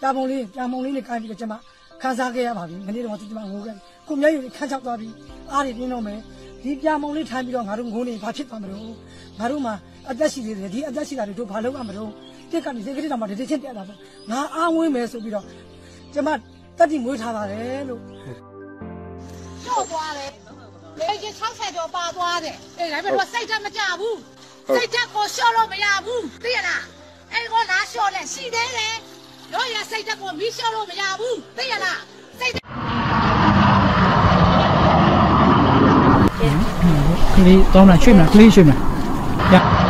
လေးနဲ့ကိုင်းပြီးတော့ကျွန်မခန်းစားခဲ့ရပါပြီမနေ့တော့ကျွန်မငိုခဲ့ကိုမြတ်ယူခန်းချောက်သွားပြီးအားတွေပြင်းတော့မယ်ဒီပြာမုံလေးထိုင်ပြီးတော့ငါတို့ငိုနေဘာဖြစ်သွားမလို့ငါတို့မှာအသက်ရှိသေးတယ်ဒီအသက်ရှိတာတွေတို့ဘာလုပ်ရမလို့တက်ကနေစိတ်ကလေးတောင်မှတတိချင်းတက်တာပေါ့ငါအားဝင်းမယ်ဆိုပြီးတော့ကျွန်မတက်တိမွေးထားပါတယ်လို့ကျော်သွားတယ်လေကြီး60ကျော်ပါသွားတယ်အေးဒါပေမဲ့စိတ်တက်မကြဘူးစိတ်တက်ကိုလျှော့လို့မရဘူးသိရလားအဲ့ကောလားလျှော့လဲရှိသေးတယ်တို့ရစိတ်တက်ကိုမီးလျှော့လို့မရဘူးသိရလားစိတ်ကလေးတောင်းလာရွှေ့မလားကလေးရွှေ့မလား